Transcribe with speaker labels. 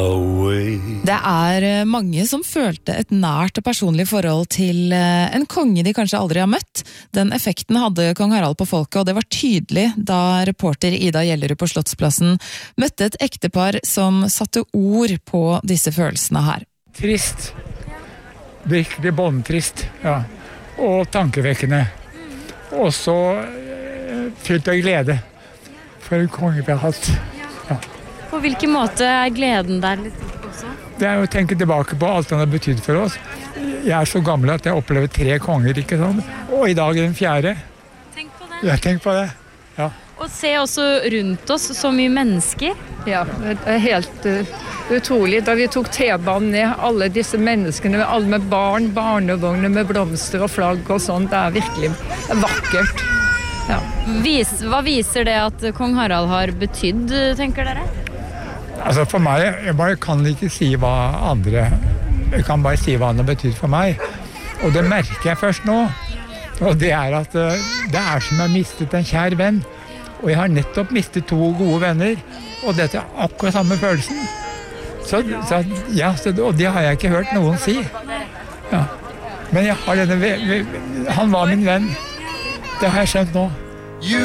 Speaker 1: Det mange som følte et nært og personlig forhold til en konge de kanskje aldri har møtt. Den effekten hadde kong Harald på folket, og det var tydelig da reporter Ida Gjellerud på Slottsplassen møtte et ektepar som satte ord på disse følelsene her.
Speaker 2: Trist. Virkelig båndtrist, ja. Og tankevekkende. Og så fylt av glede for en konge vi har hatt. Ja.
Speaker 3: På hvilken måte gleden der litt også?
Speaker 2: Det å tenke tilbake på alt han har betydd for oss. Jeg så gammel at jeg opplever 3 konger, ikke sant? Og i dag den 4.
Speaker 3: Tenk på det.
Speaker 2: Ja, tenk på det. Ja.
Speaker 3: Og se også rundt oss så mye mennesker.
Speaker 4: Ja, det helt utrolig. Da vi tok T-banen ned, alle disse menneskene, alle med barn, barnevogner med blomster og flagg og sånn, det virkelig vakkert. Ja.
Speaker 3: Hva viser det at kong Harald har betydd, tenker dere?
Speaker 2: Altså for meg, jeg kan ikke si hva andre, jeg kan bare si hva han har betydd for meg. Og det merker jeg først nå. Og det at det som jeg mistet en kjær venn. Og jeg har nettopp mistet 2 gode venner. Og dette akkurat samme følelsen. Og det har jeg ikke hørt noen si. Ja. Men jeg har han var min venn. Det har jeg skjønt nå.